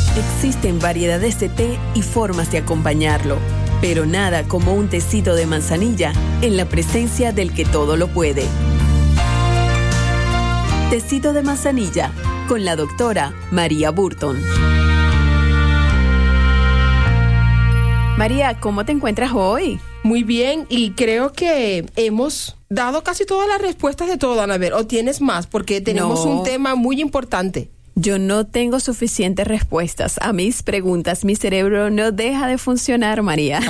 Existen variedades de té y formas de acompañarlo, pero nada como un tecito de manzanilla en la presencia del que todo lo puede. Tecito de manzanilla con la doctora María Burton. María, ¿cómo te encuentras hoy? Muy bien, y creo que hemos dado casi todas las respuestas de todo, Anabel. ¿O tienes más? Porque tenemos un tema muy importante. Yo no tengo suficientes respuestas a mis preguntas. Mi cerebro no deja de funcionar, María.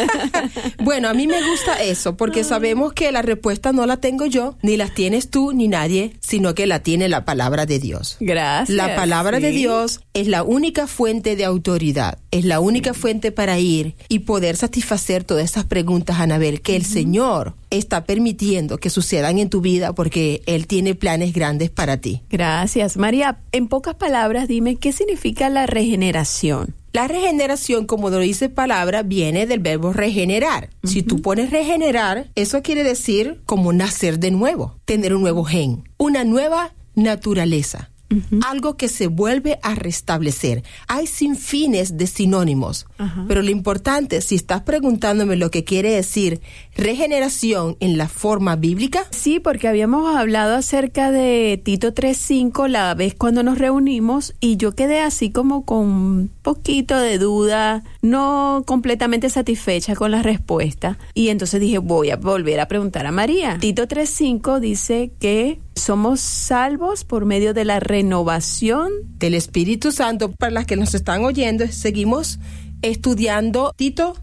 Bueno, a mí me gusta eso, porque sabemos que la respuesta no la tengo yo, ni las tienes tú, ni nadie, sino que la tiene la palabra de Dios. Gracias. La palabra de Dios es la única fuente de autoridad, es la única fuente para ir y poder satisfacer todas esas preguntas, Anabel, que el Señor está permitiendo que sucedan en tu vida porque Él tiene planes grandes para ti. Gracias. María, en pocas palabras, dime, ¿qué significa la regeneración? La regeneración, como lo dice palabra, viene del verbo regenerar. Si tú pones regenerar, eso quiere decir como nacer de nuevo, tener un nuevo gen, una nueva naturaleza. Algo que se vuelve a restablecer. Hay sinfines de sinónimos, pero lo importante, si estás preguntándome lo que quiere decir regeneración en la forma bíblica. Sí, porque habíamos hablado acerca de Tito 3:5 la vez cuando nos reunimos y yo quedé así como con un poquito de duda, no completamente satisfecha con la respuesta. Y entonces dije, voy a volver a preguntar a María. Tito 3:5 dice que somos salvos por medio de la renovación del Espíritu Santo. Para las que nos están oyendo, seguimos estudiando Tito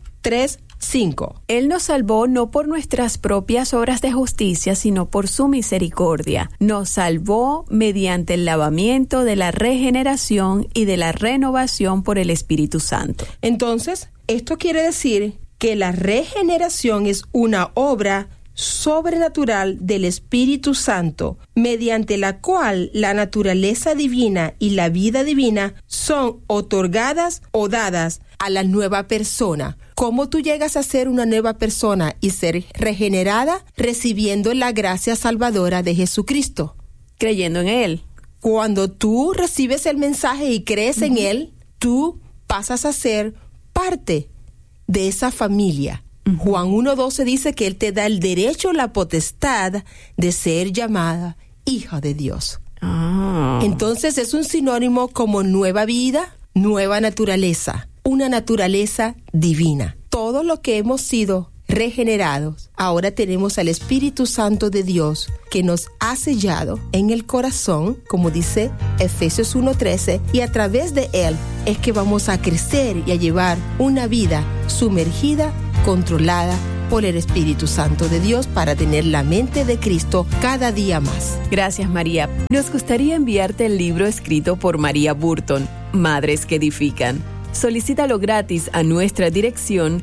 3:5. Él nos salvó no por nuestras propias obras de justicia, sino por su misericordia. Nos salvó mediante el lavamiento de la regeneración y de la renovación por el Espíritu Santo. Entonces, esto quiere decir que la regeneración es una obra sobrenatural del Espíritu Santo, mediante la cual la naturaleza divina y la vida divina son otorgadas o dadas a la nueva persona. ¿Cómo tú llegas a ser una nueva persona y ser regenerada? Recibiendo la gracia salvadora de Jesucristo. Creyendo en Él. Cuando tú recibes el mensaje y crees en Él, tú pasas a ser parte de esa familia. Juan 1:12 dice que Él te da el derecho, la potestad de ser llamada hija de Dios. Entonces es un sinónimo como nueva vida, nueva naturaleza, una naturaleza divina. Todo lo que hemos sido regenerados, ahora tenemos al Espíritu Santo de Dios que nos ha sellado en el corazón, como dice Efesios 1:13, y a través de Él es que vamos a crecer y a llevar una vida sumergida, controlada por el Espíritu Santo de Dios para tener la mente de Cristo cada día más. Gracias, María. Nos gustaría enviarte el libro escrito por María Burton, Madres que Edifican. Solicítalo gratis a nuestra dirección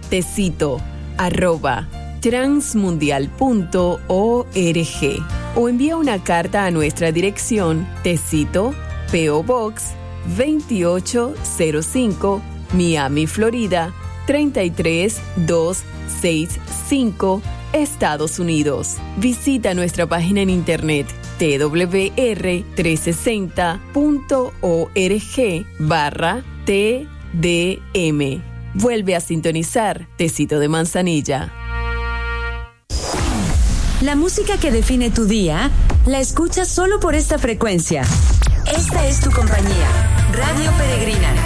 tecito@transmundial.org o envía una carta a nuestra dirección Tecito, P.O. Box 2805, Miami, Florida 33265, Estados Unidos. Visita nuestra página en internet twr360.org/TDM. Vuelve a sintonizar Tecito de Manzanilla. La música que define tu día la escuchas solo por esta frecuencia. Esta es tu compañía, Radio Peregrina.